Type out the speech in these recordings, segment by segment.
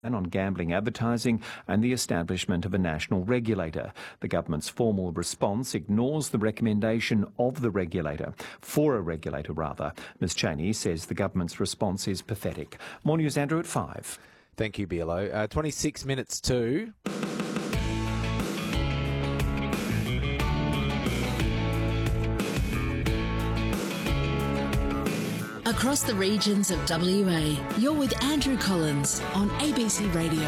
and on gambling advertising and the establishment of a national regulator. The government's formal response ignores the recommendation of the regulator, for a regulator rather. Ms Chaney says the government's response is pathetic. More news, Andrew, at 5. Thank you, BLO. 26 minutes to... Across the regions of WA, you're with Andrew Collins on ABC Radio.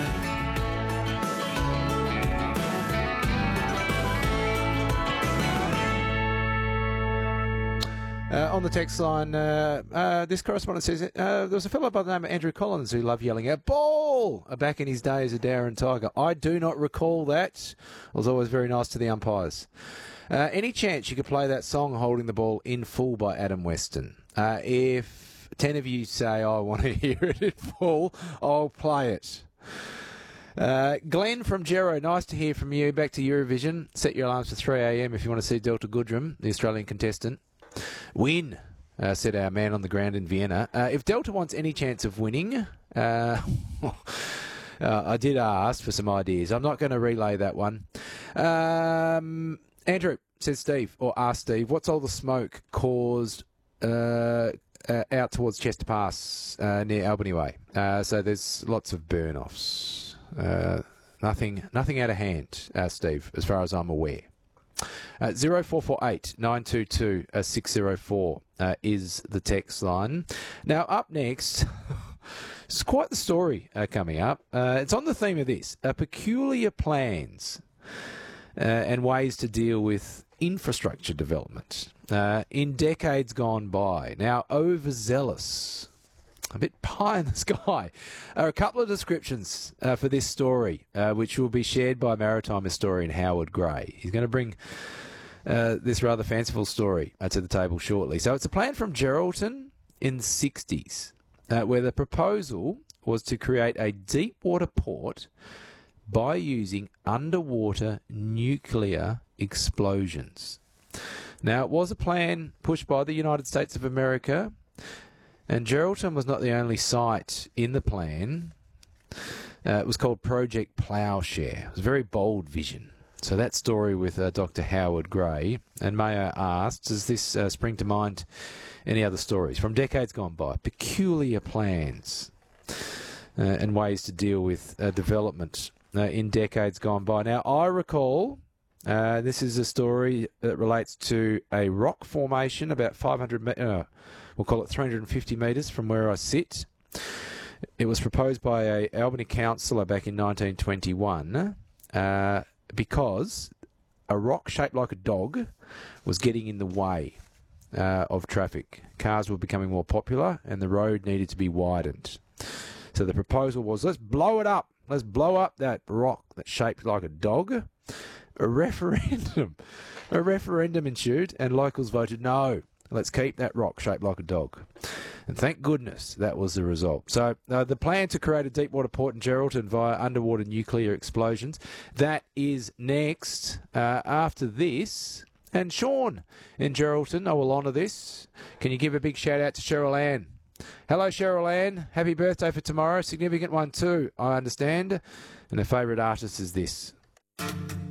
On the text line, this correspondent says there was a fellow by the name of Andrew Collins who loved yelling out, "Ball!" back in his day as a Darren Tiger. I do not recall that. It was always very nice to the umpires. Any chance you could play that song, Holding the Ball, in full by Adam Weston? If 10 of you say, I want to hear it in full, I'll play it. Glenn from Gero, nice to hear from you. Back to Eurovision. Set your alarms for 3 a.m. if you want to see Delta Goodrem, the Australian contestant. Win, said our man on the ground in Vienna. If Delta wants any chance of winning, I did ask for some ideas. I'm not going to relay that one. Andrew, says Steve, or asked Steve, what's all the smoke caused out towards Chester Pass near Albany Way? So there's lots of burn-offs. Nothing out of hand, Steve, as far as I'm aware. 0448 922 604 is the text line. Now, up next, it's quite the story coming up. It's on the theme of this, peculiar plans and ways to deal with infrastructure development in decades gone by. Now, overzealous, a bit pie in the sky, are a couple of descriptions for this story, which will be shared by maritime historian Howard Gray. He's going to bring this rather fanciful story to the table shortly. So it's a plan from Geraldton in the 60s, where the proposal was to create a deep water port by using underwater nuclear explosions. Now, it was a plan pushed by the United States of America, and Geraldton was not the only site in the plan. It was called Project Ploughshare. It was a very bold vision. So that story with Dr. Howard Gray. And may I ask, does this spring to mind any other stories from decades gone by? Peculiar plans and ways to deal with development in decades gone by. Now, I recall this is a story that relates to a rock formation about 500 we'll call it 350 metres from where I sit. It was proposed by a Albany councillor back in 1921 because a rock shaped like a dog was getting in the way of traffic. Cars were becoming more popular and the road needed to be widened. So the proposal was, let's blow it up. Let's blow up that rock that's shaped like a dog. A referendum ensued and locals voted no. Let's keep that rock shaped like a dog. And thank goodness that was the result. So the plan to create a deep water port in Geraldton via underwater nuclear explosions, that is next after this. And Sean in Geraldton, I will honour this. Can you give a big shout out to Cheryl Ann? Hello, Cheryl Ann. Happy birthday for tomorrow. Significant one too, I understand. And her favourite artist is this.